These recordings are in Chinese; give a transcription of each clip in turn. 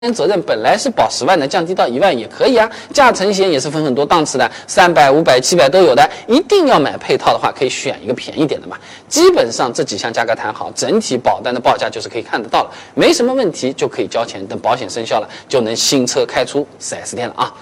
责任本来是保10万的，降低到1万也可以啊。驾乘险也是分很多档次的，300、500、700都有的。一定要买配套的话，可以选一个便宜点的嘛。基本上这几项价格谈好，整体保单的报价就是可以看得到了，没什么问题就可以交钱，等保险生效了就能新车开出 4S 店了啊。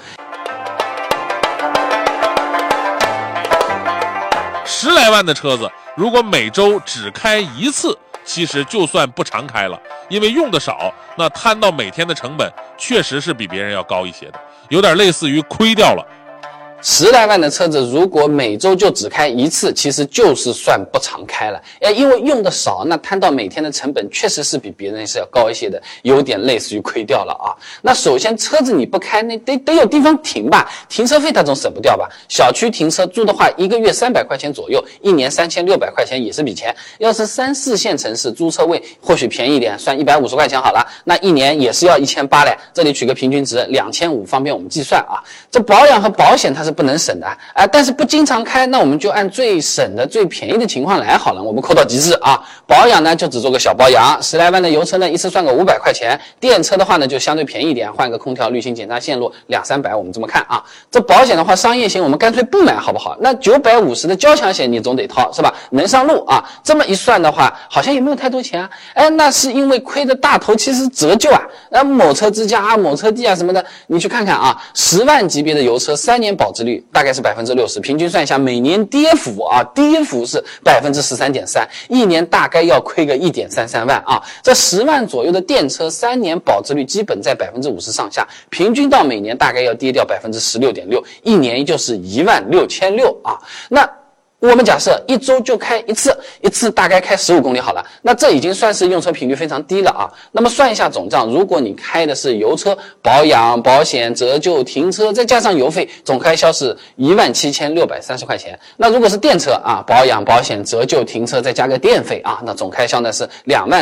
10来万的车子，如果每周只开一次，其实就算不常开了，因为用的少，那摊到每天的成本确实是比别人要高一些的，有点类似于亏掉了。 10来万的车子，如果每周就只开一次，其实就是算不常开了。因为用的少，那摊到每天的成本确实是比别人是要高一些的，有点类似于亏掉了啊。那首先车子你不开，那得有地方停吧，停车费它总省不掉吧。小区停车租的话，1个月300块钱左右，1年3600块钱也是笔钱。要是3、4线城市租车位或许便宜一点，算150块钱好了，那一年也是要1800嘞。这里取个平均值2500，方便我们计算啊。这保养和保险它是不能省的但是不经常开，那我们就按最省的最便宜的情况来好了，我们抠到极致啊。保养呢就只做个小保养，10来万的油车呢一次算个500块钱，电车的话呢就相对便宜一点，换个空调、滤芯、检查线路2、300，我们这么看啊。这保险的话，商业险我们干脆不买好不好？那950的交强险你总得掏是吧？能上路啊。这么一算的话，好像也没有太多钱啊。那是因为亏的大头其实折旧某车之家某车地什么的，你去看看啊，10万级别的油车3年保值率大概是60%，平均算一下，每年跌幅是13.3%，一年大概要亏个1.33万啊。这10万左右的电车3年保值率基本在50%上下，平均到每年大概要跌掉16.6%，一年也就是16600啊。那我们假设一周就开一次大概开15公里好了，那这已经算是用车频率非常低了啊。那么算一下总账，如果你开的是油车，保养、保险、折旧、停车，再加上油费，总开销是17630块钱。那如果是电车保养、保险、折旧、停车，再加个电费那总开销呢是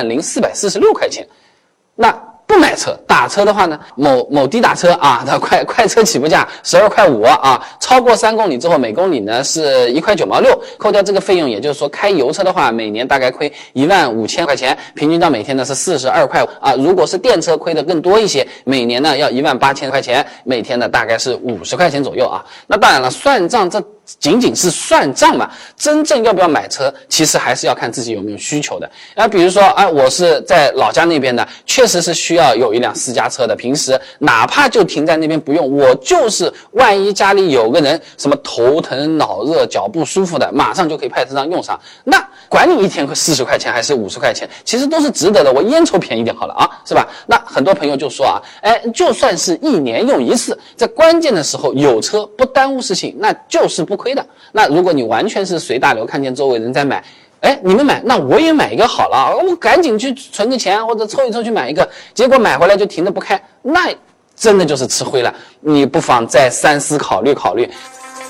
20446块钱。那不买车打车的话呢，某滴打车它快车起步价12块5超过3公里之后每公里呢是1块9毛6，扣掉这个费用，也就是说开油车的话每年大概亏15000块钱，平均到每天呢是42块如果是电车亏的更多一些，每年呢要18000块钱，每天呢大概是50块钱左右那当然了，算账这仅仅是算账嘛，真正要不要买车其实还是要看自己有没有需求的。比如说我是在老家那边的，确实是需要有一辆私家车的，平时哪怕就停在那边不用，我就是万一家里有个人什么头疼脑热脚不舒服的，马上就可以派车上用上，那管你一天40块钱还是50块钱，其实都是值得的，我烟抽便宜点好了是吧？那很多朋友就说就算是一年用一次，在关键的时候有车不耽误事情，那就是不亏的。那如果你完全是随大流，看见周围人在买，你们买，那我也买一个好了，我赶紧去存个钱或者凑一凑去买一个，结果买回来就停着不开，那真的就是吃灰了。你不妨再三思考虑考虑。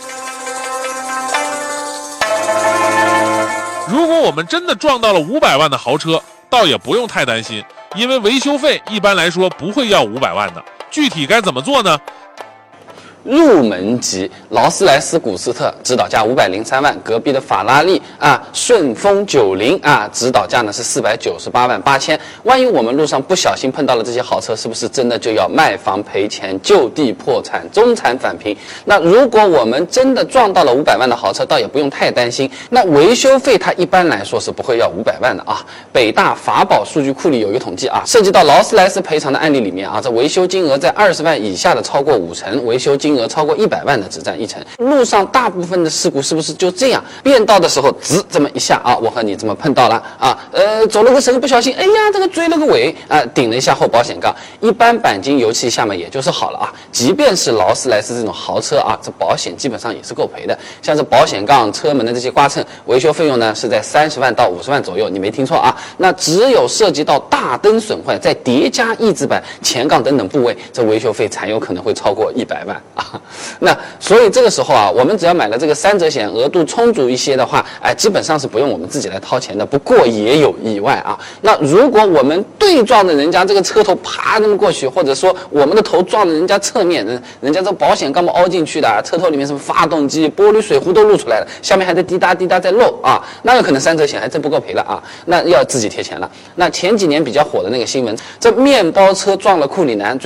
如果我们真的撞到了500万的豪车，倒也不用太担心，因为维修费一般来说不会要500万的。具体该怎么做呢？ 入门级劳斯莱斯古斯特指导价503万，隔壁的法拉利顺风90指导价呢是498万8千。万一我们路上不小心碰到了这些豪车，是不是真的就要卖房赔钱、就地破产、中产返贫？那如果我们真的撞到了500万的豪车，倒也不用太担心。那维修费它一般来说是不会要500万的北大法保数据库里有一个统计涉及到劳斯莱斯赔偿的案例里面这维修金额在20万以下的超过50%，维修金额超过100万的只占1成。路上大部分的事故是不是就这样？变道的时候直这么一下我和你这么碰到了走了个神不小心，这个追了个尾顶了一下后保险杠，一般钣金油漆下面也就是好了即便是劳斯莱斯这种豪车这保险基本上也是够赔的。像是保险杠、车门的这些刮蹭，维修费用呢是在30万到50万左右，你没听错那只有涉及到大灯损坏，再叠加翼子板、前杠等等部位，这维修费才有可能会超过100万那所以这个时候啊，我们只要买了这个3者险，额度充足一些的话，基本上是不用我们自己来掏钱的。不过也有意外啊。那如果我们对撞的人家这个车头啪那么过去，或者说我们的头撞的人家侧面，人家这保险杠凹进去的，车头里面什么发动机、玻璃、水壶都露出来了，下面还在滴答滴答在漏啊，那有可能3者险还真不够赔了啊，那要自己贴钱了。那前几年比较火的那个新闻，这面包车撞了库里南。